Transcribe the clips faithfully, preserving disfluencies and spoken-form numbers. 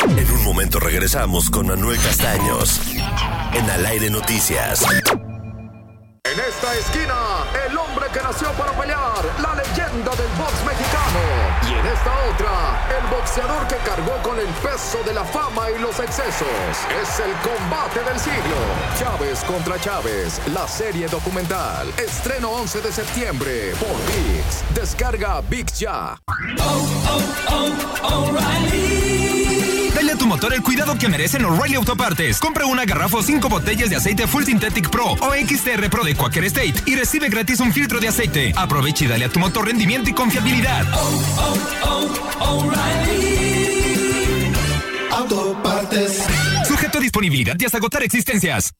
En un momento regresamos con Manuel Castaños en Al Aire Noticias. En esta esquina, el hombre que nació para pelear, la leyenda del box mexicano. Y en esta otra, el boxeador que cargó con el peso de la fama y los excesos. Es el combate del siglo. Chávez contra Chávez, la serie documental. Estreno once de septiembre por ViX. Descarga ViX ya. Oh, oh, oh, O'Reilly. Dale a tu motor el cuidado que merecen O'Reilly Autopartes. Compra una garrafa o cinco botellas de aceite Full Synthetic Pro o X T R Pro de Quaker State y recibe gratis un filtro de aceite. Aprovecha y dale a tu motor rendimiento y confiabilidad. Oh, oh, oh, O'Reilly Autopartes. Sujeto a disponibilidad y hasta agotar existencias.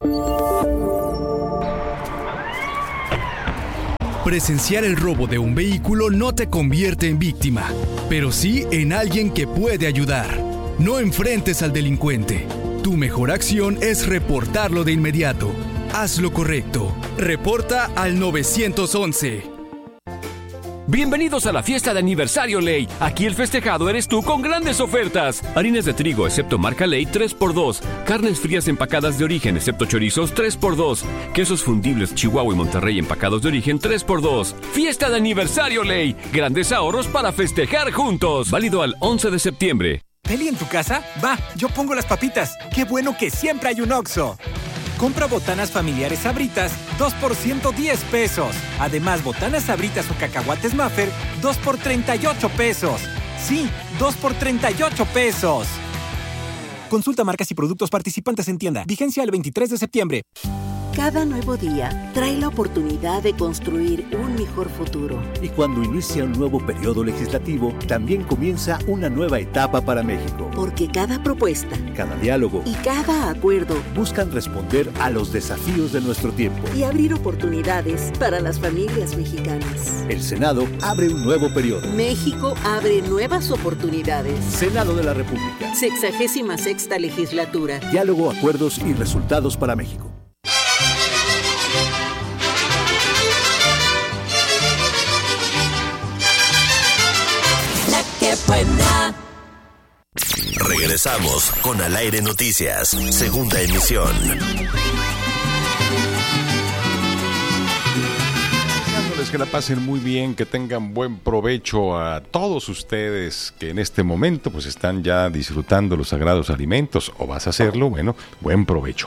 Presenciar el robo de un vehículo no te convierte en víctima, pero sí en alguien que puede ayudar. No enfrentes al delincuente. Tu mejor acción es reportarlo de inmediato. Haz lo correcto. Reporta al nueve once. Bienvenidos a la fiesta de aniversario Ley. Aquí el festejado eres tú con grandes ofertas. Harinas de trigo, excepto marca Ley, tres por dos. Carnes frías empacadas de origen, excepto chorizos, tres por dos. Quesos fundibles Chihuahua y Monterrey empacados de origen, tres por dos. Fiesta de aniversario Ley. Grandes ahorros para festejar juntos. Válido al once de septiembre. ¿Peli en tu casa? Va, yo pongo las papitas. ¡Qué bueno que siempre hay un Oxxo! Compra botanas familiares Sabritas, dos por ciento diez pesos. Además, botanas Sabritas o cacahuates Maffer, dos por treinta y ocho pesos. Sí, dos por treinta y ocho pesos. Consulta marcas y productos participantes en tienda. Vigencia el veintitrés de septiembre. Cada nuevo día trae la oportunidad de construir un mejor futuro. Y cuando inicia un nuevo periodo legislativo, también comienza una nueva etapa para México. Porque cada propuesta, cada diálogo y cada acuerdo buscan responder a los desafíos de nuestro tiempo y abrir oportunidades para las familias mexicanas. El Senado abre un nuevo periodo. México abre nuevas oportunidades. Senado de la República. Sexagésima sexta legislatura. Diálogo, acuerdos y resultados para México. Buena. Regresamos con Al Aire Noticias, segunda emisión. Deseándoles que la pasen muy bien, que tengan buen provecho a todos ustedes que en este momento pues están ya disfrutando los sagrados alimentos, o vas a hacerlo, bueno, buen provecho.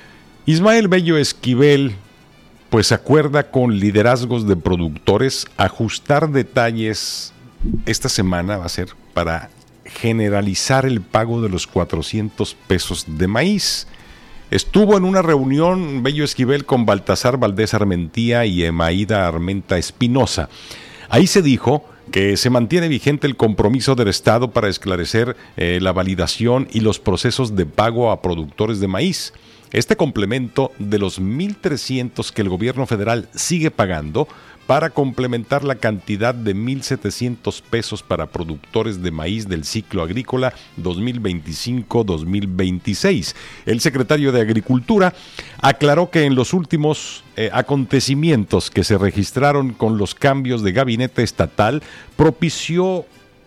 Ismael Bello Esquivel pues acuerda con liderazgos de productores ajustar detalles. Esta semana va a ser para generalizar el pago de los cuatrocientos pesos de maíz. Estuvo en una reunión Bello Esquivel con Baltasar Valdés Armentía y Emaída Armenta Espinosa. Ahí se dijo que se mantiene vigente el compromiso del Estado para esclarecer eh, la validación y los procesos de pago a productores de maíz. Este complemento de los mil trescientos que el gobierno federal sigue pagando para complementar la cantidad de mil setecientos pesos para productores de maíz del ciclo agrícola dos mil veinticinco dos mil veintiséis. El secretario de Agricultura aclaró que en los últimos eh, acontecimientos que se registraron con los cambios de gabinete estatal propició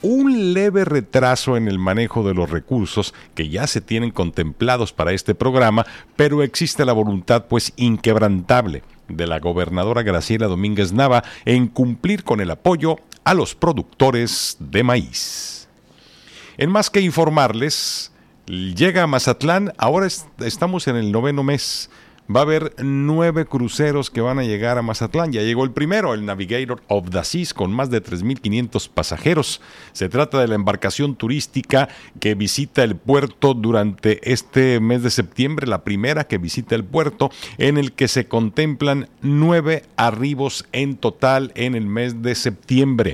un leve retraso en el manejo de los recursos que ya se tienen contemplados para este programa, pero existe la voluntad pues inquebrantable de la gobernadora Graciela Domínguez Nava en cumplir con el apoyo a los productores de maíz. En más que informarles, llega a Mazatlán, ahora est- estamos en el noveno mes. Va a haber nueve cruceros que van a llegar a Mazatlán. Ya llegó el primero, el Navigator of the Seas, con más de tres mil quinientos pasajeros. Se trata de la embarcación turística que visita el puerto durante este mes de septiembre, la primera que visita el puerto, en el que se contemplan nueve arribos en total en el mes de septiembre.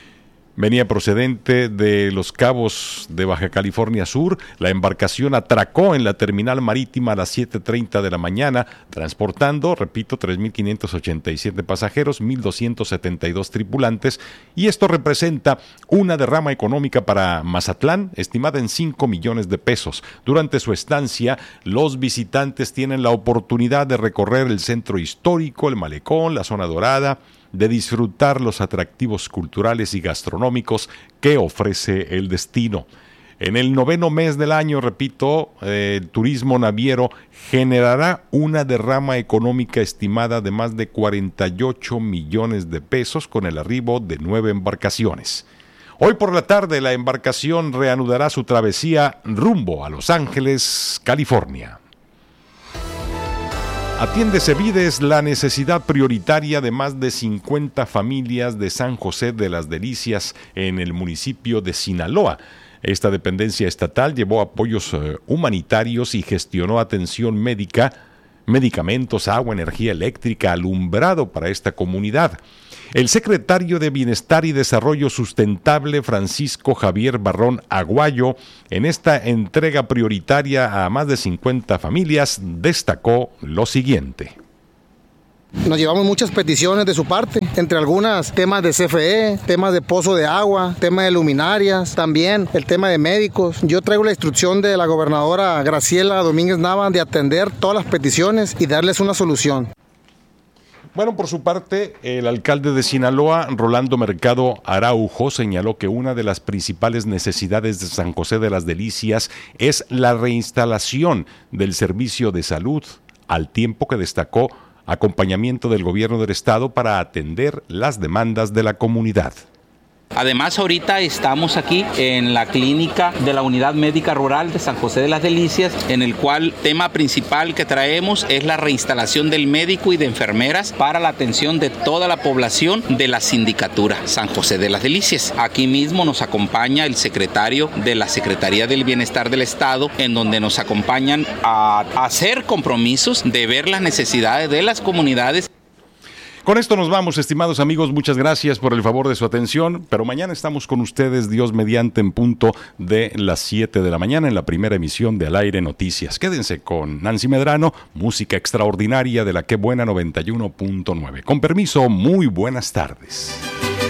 Venía procedente de Los Cabos de Baja California Sur. La embarcación atracó en la terminal marítima a las siete treinta de la mañana, transportando, repito, tres mil quinientos ochenta y siete pasajeros, mil doscientos setenta y dos tripulantes, y esto representa una derrama económica para Mazatlán estimada en cinco millones de pesos. Durante su estancia, los visitantes tienen la oportunidad de recorrer el centro histórico, el malecón, la zona dorada, de disfrutar los atractivos culturales y gastronómicos que ofrece el destino. En el noveno mes del año, repito, eh, el turismo naviero generará una derrama económica estimada de más de cuarenta y ocho millones de pesos con el arribo de nueve embarcaciones. Hoy por la tarde la embarcación reanudará su travesía rumbo a Los Ángeles, California. Atiende Cevides la necesidad prioritaria de más de cincuenta familias de San José de las Delicias en el municipio de Sinaloa. Esta dependencia estatal llevó apoyos eh, humanitarios y gestionó atención médica, medicamentos, agua, energía eléctrica, alumbrado para esta comunidad. El secretario de Bienestar y Desarrollo Sustentable, Francisco Javier Barrón Aguayo, en esta entrega prioritaria a más de cincuenta familias, destacó lo siguiente. Nos llevamos muchas peticiones de su parte, entre algunas temas de C F E, temas de pozo de agua, tema de luminarias, también el tema de médicos. Yo traigo la instrucción de la gobernadora Graciela Domínguez Nava de atender todas las peticiones y darles una solución. Bueno, por su parte, el alcalde de Sinaloa, Rolando Mercado Araujo, señaló que una de las principales necesidades de San José de las Delicias es la reinstalación del servicio de salud, al tiempo que destacó acompañamiento del gobierno del estado para atender las demandas de la comunidad. Además, ahorita estamos aquí en la clínica de la Unidad Médica Rural de San José de las Delicias, en el cual tema principal que traemos es la reinstalación del médico y de enfermeras para la atención de toda la población de la sindicatura San José de las Delicias. Aquí mismo nos acompaña el secretario de la Secretaría del Bienestar del Estado, en donde nos acompañan a hacer compromisos de ver las necesidades de las comunidades. Con esto nos vamos, estimados amigos, muchas gracias por el favor de su atención, pero mañana estamos con ustedes, Dios mediante, en punto de las siete de la mañana en la primera emisión de Al Aire Noticias. Quédense con Nancy Medrano, música extraordinaria de la Qué Buena noventa y uno punto nueve. Con permiso, muy buenas tardes.